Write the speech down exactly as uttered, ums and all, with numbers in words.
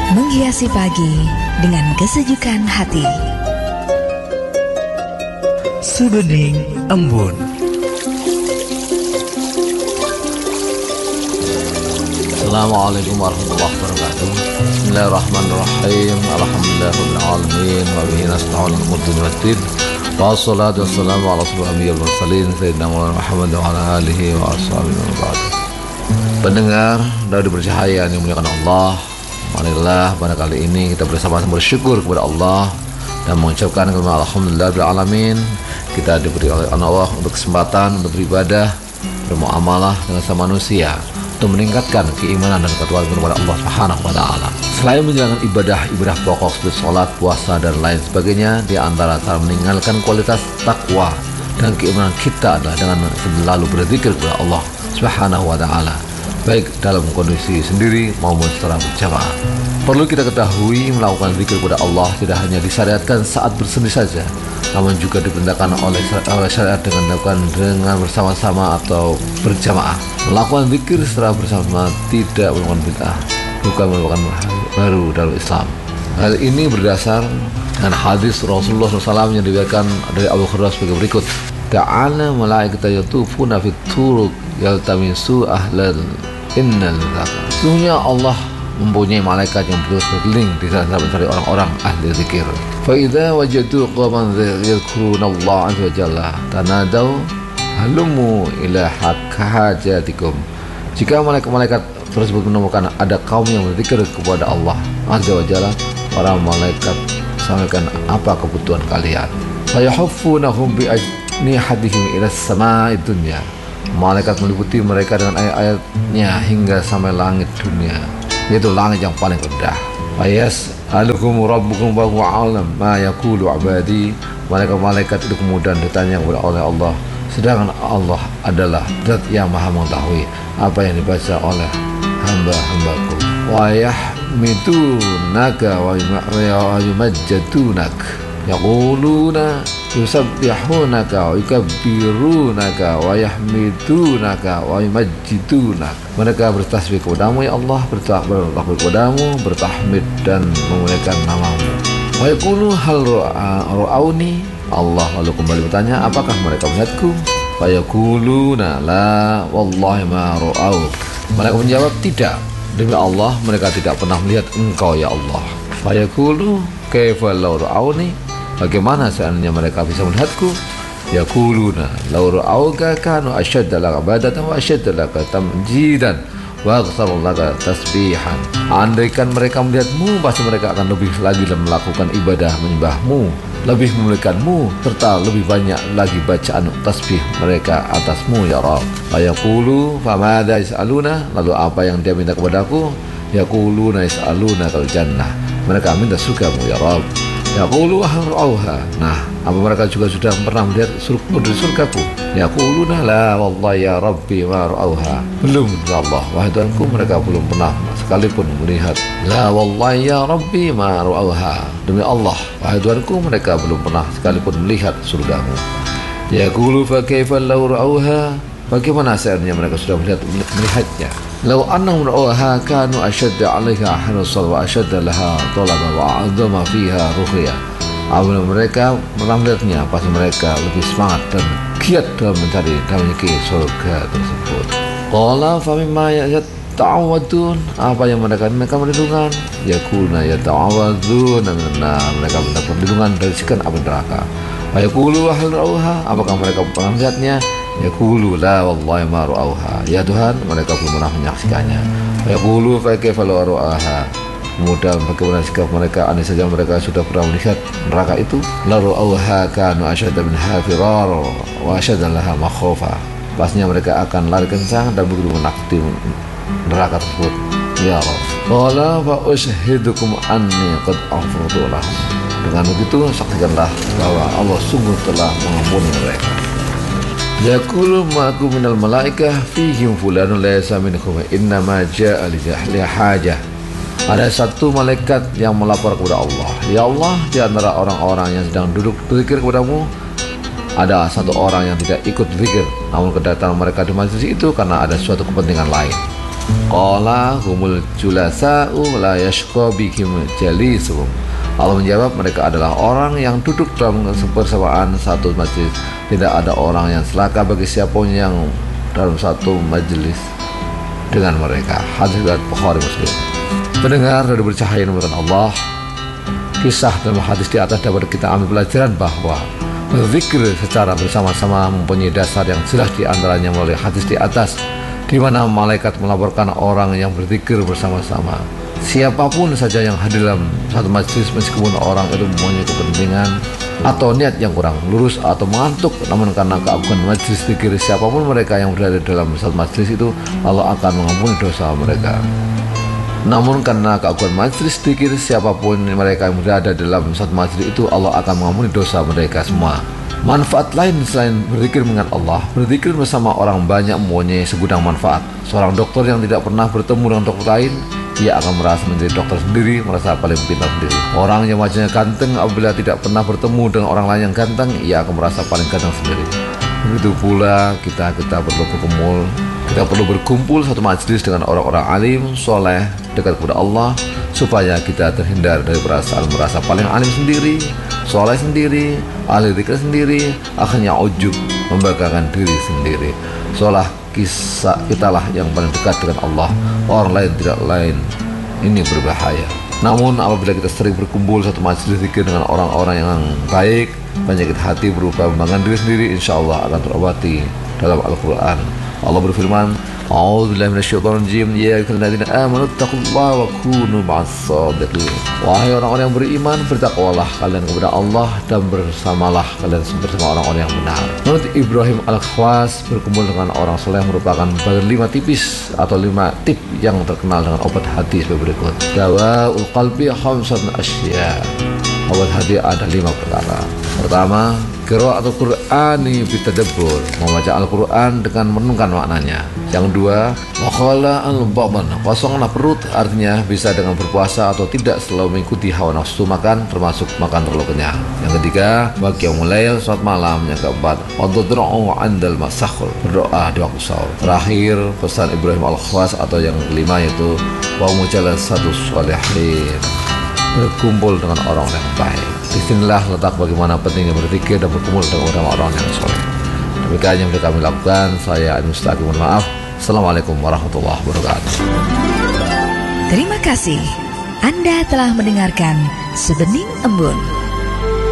Menghiasi pagi dengan kesejukan hati. Subening Embun. Assalamualaikum warahmatullahi wabarakatuh. Bismillahirrahmanirrahim. Alhamdulillahirabbil alamin wa bihi nasta'inu ala umuri waddin. Wassalatu wassalamu ala asyrofil mursalin sayyidina Muhammad wa ala alihi wa ashabihi wa ba'd. Pendengar radio bercahaya yang dimuliakan Allah, marilah pada kali ini kita bersama-sama bersyukur kepada Allah dan mengucapkan kepada alhamdulillahirabbil alamin. Kita diberi oleh Allah untuk kesempatan untuk beribadah, bermuamalah dengan sama manusia, untuk meningkatkan keimanan dan ketakwaan kepada Allah Subhanahu wa taala. Selain menjalankan ibadah-ibadah pokok seperti sholat, puasa dan lain sebagainya, di antara cara meninggalkan kualitas takwa dan keimanan kita adalah dengan selalu berzikir kepada Allah Subhanahu wa taala, baik dalam kondisi sendiri maupun secara berjamaah. Perlu kita ketahui, melakukan zikir kepada Allah tidak hanya disyariatkan saat bersendiri saja, namun juga diperintahkan oleh, oleh syariat dengan dilakukan dengan bersama-sama atau berjamaah. Melakukan zikir secara bersama tidak merupakan bid'ah, bukan merupakan hal baru dalam Islam. Hal ini berdasar dengan hadis Rasulullah shallallahu alaihi wasallam yang diriwayatkan dari Abu Hurairah sebagai berikut: Ta'ala malaikata yatufuna fit turuq yaltamisu ahlal innal zakar. Sesungguhnya Allah mempunyai malaikat yang berkeliling di sana mencari orang-orang ahli zikir. Fa idza wajadu qawman yadhkurunallaha azza wa jalla tanadaw halumu ila hajatikum. Jika malaikat-malaikat tersebut menemukan ada kaum yang berzikir kepada Allah azza wa jalla, para malaikat sampaikan apa kebutuhan kalian. Fa yahuffunahum bi ajnihadihim ila sama'id dunya. Malaikat meliputi mereka dengan ayat-ayatnya hingga sampai langit dunia, yaitu langit yang paling rendah. Ayas alukum rabbukum wa huwa alam ma yaqulu abadi. Malaikat-malaikat itu kemudian ditanya kepada oleh Allah, sedangkan Allah adalah zat yang maha mengetahui apa yang dibaca oleh hamba-hambaku. Wa yahmidunaka wa yumajjadunak yaquluna yusabbihunaka wa yukabbirunaka wa yahmidunaka wa yumajjidunak. Mereka bertasbih kepadamu ya Allah, bertakbir kepadamu, bertahmid dan memuliakan namamu. Wa yaqulu hal ra'auni. Allah lalu kembali bertanya, apakah mereka melihatku? Wa yaquluna la wallahi ma ra'au. Mereka menjawab, tidak, demi Allah mereka tidak pernah melihat engkau ya Allah. Wa yaqulu kaifa law ra'auni. Bagaimana seandainya mereka bisa melihatku? Yaquluna law ra'auka kanu ashadda laka ibadatan wa ashadda laka tamjidan wa aktsaru laka tasbihan. Andaikan mereka melihatmu, pasti mereka akan lebih lagi melakukan ibadah menyembahmu, lebih memuliakanmu, serta lebih banyak lagi bacaan tasbih mereka atasmu ya Rabb. Wa yaqulu famadza yas'aluna. Lalu apa yang dia minta kepadaku? Yaquluna yas'aluna kal jannah. Mereka minta surgamu ya Rabb. Yaqulu ahrauha. Nah, apa mereka juga sudah pernah melihat surga dari surgaku? Yaquluna la wallahi ya rabbi ma ra'auha. Belum ya Allah, wahai Tuhanku, mereka belum pernah sekalipun melihat. La wallahi ya rabbi ma ra'auha. Demi Allah, wahai Tuhanku, mereka belum pernah sekalipun melihat surgamu. Yaqulu fa kaifa law ra'auha. Bagaimana seandainya mereka sudah melihat melihatnya? Law annahum ra'awha kanu ashadda 'alaiha hirsan wa ashadda laha talaba wa 'azama fiha ruhya. Apabila mereka pernah melihatnya, pasti mereka lebih semangat dan giat dalam mencari dan memiliki surga tersebut. Qala fa mimma yata'awadun. Apa yang mereka mereka perlindungan? Yaquluna yata'awadun. Nah, mereka minta perlindungan dari siksaan api neraka. Wa yaqulu hal ra'awha. Apakah mereka pernah melihatnya? Yaqulu la wallahi ma ra'auha. Ya Tuhan, mereka belum pernah menyaksikannya. Yaqulu fa kaifa law ra'aha. Kemudian bagaimana sikap mereka andai saja mereka sudah pernah melihat neraka itu? La ra'auha kanu asyadda minha firara wa asyadda laha makhafa. Pastinya mereka akan lari kencang dan begitu menakuti neraka tersebut ya Rabb. Qala fa ushidukum anni qad ghafartu lahum. Dengan begitu saksikanlah bahwa Allah sungguh telah mengampuni mereka. Yaqulu ma'akum minal malaikah fihim fulanun laysa minkum inna ma ja'a li hajah. Ada satu malaikat yang melapor kepada Allah, ya Allah, di antara orang-orang yang sedang duduk berzikir kepadamu ada satu orang yang tidak ikut berzikir, namun kedatangan mereka di majelis itu karena ada suatu kepentingan lain. Qala humul julasa'u la yashqa bihim jalisuhum. Allah menjawab, mereka adalah orang yang duduk dalam bersamaan satu majelis. Tidak ada orang yang celaka bagi siapapun yang dalam satu majelis dengan mereka. Hadis riwayat Bukhari Muslim. Pendengar dari bercahaya menurut Allah, kisah dalam hadis di atas dapat kita ambil pelajaran bahwa berzikir secara bersama-sama mempunyai dasar yang jelas, di antaranya melalui hadis di atas, di mana malaikat melaporkan orang yang berzikir bersama-sama. Siapapun saja yang hadir dalam satu majelis, meskipun orang itu mempunyai kepentingan atau niat yang kurang lurus atau mengantuk, namun karena keagungan majelis zikir, siapapun mereka yang berada dalam satu majelis itu, Allah akan mengampuni dosa mereka. Namun karena keagungan majelis zikir, siapapun mereka yang berada dalam satu majelis itu, Allah akan mengampuni dosa mereka semua. Manfaat lain selain berzikir mengingat Allah, berzikir bersama orang banyak mempunyai segudang manfaat. Seorang dokter yang tidak pernah bertemu dengan dokter lain, ia akan merasa menjadi dokter sendiri, merasa paling pintar sendiri. Orang yang wajahnya ganteng, apabila tidak pernah bertemu dengan orang lain yang ganteng, ia akan merasa paling ganteng sendiri. Begitu pula kita kita perlu berkumpul, kita perlu berkumpul satu majelis dengan orang-orang alim, soleh, dekat kepada Allah, supaya kita terhindar dari perasaan merasa paling alim sendiri, soleh sendiri, ahli zikir sendiri, akhirnya ujub, membanggakan diri sendiri. Seolah kisah kitalah yang paling dekat dengan Allah, orang lain tidak lain. Ini berbahaya. Namun apabila kita sering berkumpul satu majelis zikir dengan orang-orang yang baik, penyakit hati berupa membanggakan diri sendiri insya Allah akan terobati. Dalam Al-Quran Allah berfirman, A'udzubillahi minasyaitonir rajim, ya ayyuhalladzina amanu taqullaha wa kunu ma'as-shadiqin. Wahai orang-orang yang beriman, bertakwalah kalian kepada Allah dan bersamalah kalian bersama orang-orang yang benar. Menurut Ibrahim Al-Khwas, berkumpul dengan orang soleh merupakan bagian lima tipis atau lima tip yang terkenal dengan obat hati sebagai berikut. Dawaul qalbi khamsatun asya. Obat hati ada lima perkara. Pertama, qiraatul Qur'ani bitadabbur, membaca Al-Quran dengan merenungkan maknanya. Yang dua, waqala al-baban, kosonglah perut, artinya bisa dengan berpuasa atau tidak selalu mengikuti hawa nafsu makan, termasuk makan terlalu kenyang. Yang ketiga, qiyamul lail, salat malam. Yang keempat, waddu'u 'indal masakhur, berdoa di waktu sahur. Terakhir, pesan Ibrahim Al-Khwas atau yang kelima yaitu wa mujalasatus sholihin, berkumpul dengan orang yang baik. Disinilah letak bagaimana pentingnya berzikir dan berkumpul dengan orang-orang yang soleh. Demikian yang kami lakukan. Saya Adi Mustaqim, mohon maaf. Assalamualaikum warahmatullahi wabarakatuh. Terima kasih. Anda telah mendengarkan Sebening Embun.